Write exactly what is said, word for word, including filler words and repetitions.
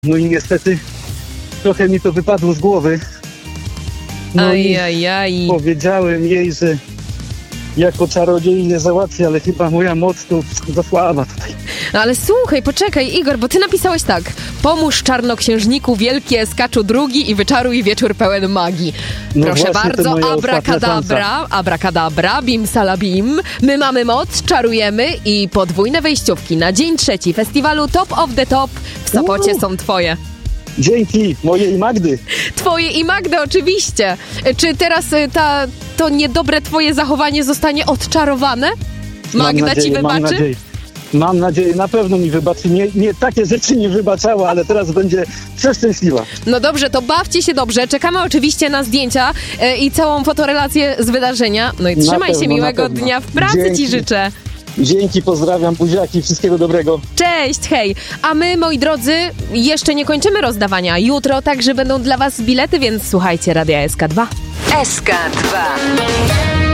No i niestety trochę mi to wypadło z głowy. No Ajajaj. i powiedziałem jej, że jako czarodziej nie załatwię, ale chyba moja moc to za słaba tutaj. No ale słuchaj, poczekaj, Igor, bo ty napisałeś tak. Pomóż czarnoksiężniku wielkie, skaczu drugi i wyczaruj wieczór pełen magii. No Proszę właśnie, to bardzo, moja ostatnia abracadabra, szansa. abracadabra, bim salabim. My mamy moc, czarujemy i podwójne wejściówki na dzień trzeci festiwalu Top of the Top w Sopocie Uuu. są twoje. Dzięki mojej Magdy. Twoje i Magdy oczywiście. Czy teraz y, ta, to niedobre twoje zachowanie zostanie odczarowane? Magda Mam nadzieję, ci mam wybaczy? nadzieję. Mam nadzieję, na pewno mi wybaczy. Nie, nie takie rzeczy nie wybaczała, ale teraz będzie przeszczęśliwa. No dobrze, to bawcie się dobrze. Czekamy oczywiście na zdjęcia y, i całą fotorelację z wydarzenia. No i Na trzymaj się, pewno, miłego na pewno. dnia w pracy Dzięki. ci życzę. Dzięki, pozdrawiam, buziaki, wszystkiego dobrego. Cześć, hej. A my, moi drodzy, jeszcze nie kończymy rozdawania. Jutro także będą dla was bilety, więc słuchajcie Radia S K dwa. S K dwa.